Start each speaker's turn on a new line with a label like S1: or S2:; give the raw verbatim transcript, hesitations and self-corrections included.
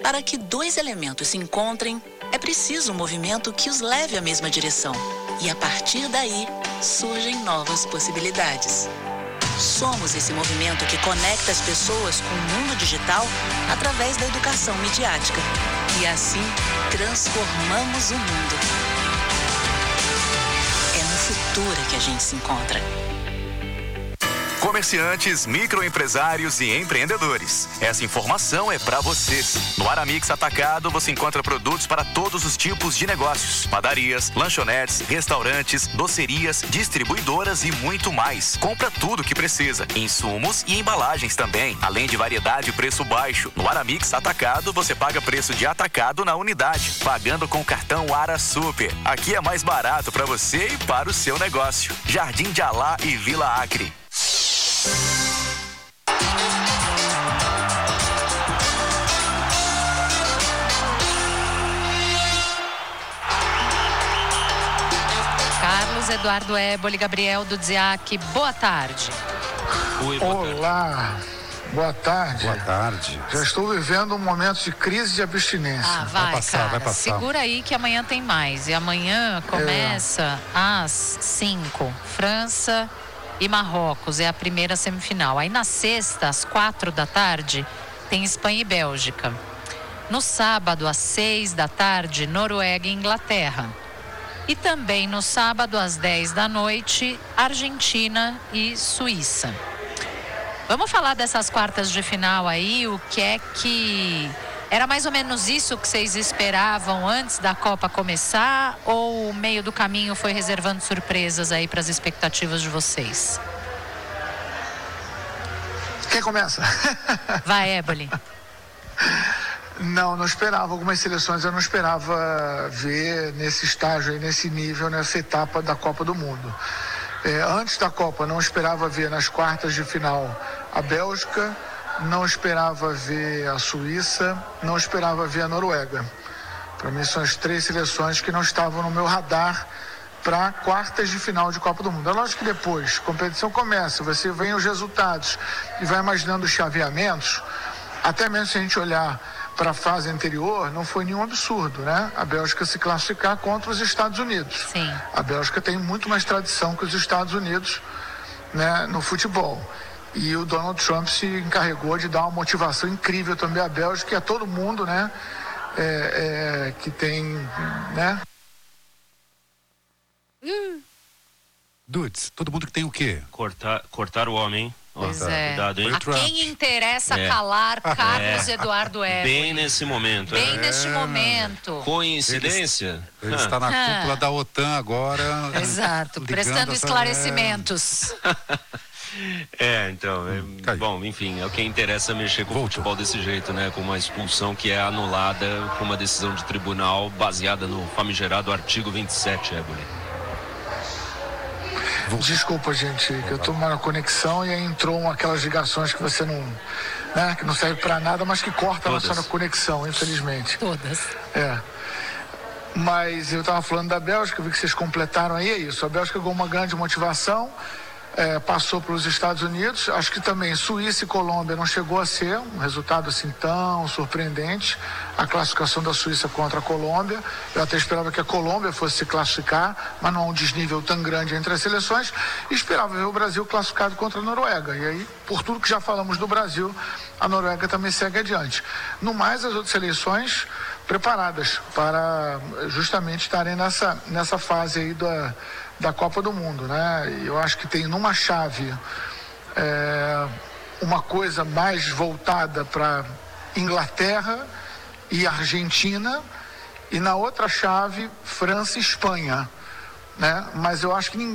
S1: Para que dois elementos se encontrem, é preciso um movimento que os leve à mesma direção. E a partir daí, surgem novas possibilidades. Somos esse movimento que conecta as pessoas com o mundo digital através da educação midiática. E assim, transformamos o mundo. É no futuro que a gente se encontra.
S2: Comerciantes, microempresários e empreendedores. Essa informação é para você. No Aramix Atacado você encontra produtos para todos os tipos de negócios. Padarias, lanchonetes, restaurantes, docerias, distribuidoras e muito mais. Compra tudo que precisa. Insumos e embalagens também. Além de variedade e preço baixo. No Aramix Atacado você paga preço de atacado na unidade. Pagando com o cartão Ara Super. Aqui é mais barato para você e para o seu negócio. Jardim de Alá e Vila Acre.
S3: Carlos Eduardo Éboli, Gabriel do Dziac, boa tarde.
S4: Oi, boa
S5: Olá, boa tarde.
S4: Boa tarde.
S5: Já estou vivendo um momento de crise de abstinência.
S3: Ah, vai,
S4: vai passar,
S3: cara,
S4: vai passar.
S3: Segura aí que amanhã tem mais. E amanhã começa é. às cinco, França e Marrocos, é a primeira semifinal. Aí na sexta, às quatro da tarde, tem Espanha e Bélgica. No sábado, às seis da tarde, Noruega e Inglaterra. E também no sábado, às dez da noite, Argentina e Suíça. Vamos falar dessas quartas de final aí, o que é que... Era mais ou menos isso que vocês esperavam antes da Copa começar? Ou o meio do caminho foi reservando surpresas aí para as expectativas de vocês?
S5: Quem começa?
S3: Vai, Éboli.
S5: Não, não esperava. Algumas seleções eu não esperava ver nesse estágio aí, nesse nível, nessa etapa da Copa do Mundo. É, antes da Copa, não esperava ver nas quartas de final a Bélgica, não esperava ver a Suíça, não esperava ver a Noruega. Para mim são as três seleções que não estavam no meu radar para quartas de final de Copa do Mundo. É lógico que depois, a competição começa, você vê os resultados e vai imaginando os chaveamentos, até mesmo se a gente olhar para a fase anterior, não foi nenhum absurdo, né? A Bélgica se classificar contra os Estados Unidos.
S3: Sim.
S5: A Bélgica tem muito mais tradição que os Estados Unidos, né, no futebol. E o Donald Trump se encarregou de dar uma motivação incrível também à Bélgica e a todo mundo, né? É, é, que tem, né?
S3: Hum.
S4: Dudes, todo mundo que tem o quê?
S6: Cortar, cortar o homem, hein?
S3: Pois
S6: Ó,
S3: é.
S6: Cuidado, hein?
S3: A quem interessa
S6: É.
S3: calar Carlos
S6: É.
S3: Eduardo Éboli?
S6: Bem nesse momento.
S3: Bem
S6: é.
S3: neste momento.
S6: Coincidência?
S4: Ele
S6: Ah.
S4: está na
S3: Ah.
S4: cúpula da OTAN agora.
S3: Exato,
S4: ligando
S3: prestando
S4: essa-
S3: esclarecimentos.
S6: É, então, é,
S4: Caiu.
S6: bom, enfim, é o que interessa mexer com o
S4: Voltou.
S6: futebol desse jeito, né? Com uma expulsão que é anulada com uma decisão de tribunal baseada no famigerado artigo vinte e sete, Éboli.
S5: Desculpa, gente, que eu tô numa conexão e aí entrou aquelas ligações que você não, né, que não serve para nada, mas que corta a
S6: Todas.
S5: nossa conexão, infelizmente.
S3: Todas.
S5: É. Mas eu estava falando da Bélgica, vi que vocês completaram aí, é isso. A Bélgica ganhou uma grande motivação, é, passou pelos Estados Unidos. Acho que também Suíça e Colômbia não chegou a ser um resultado assim tão surpreendente. A classificação da Suíça contra a Colômbia. Eu até esperava que a Colômbia fosse se classificar, mas não há um desnível tão grande entre as seleções. E esperava ver o Brasil classificado contra a Noruega. E aí, por tudo que já falamos do Brasil, a Noruega também segue adiante. No mais, as outras seleções preparadas para justamente estarem nessa, nessa fase aí da, da Copa do Mundo, né? E eu acho que tem numa chave é, uma coisa mais voltada para Inglaterra e Argentina, e na outra chave França e Espanha, né? Mas eu acho que ninguém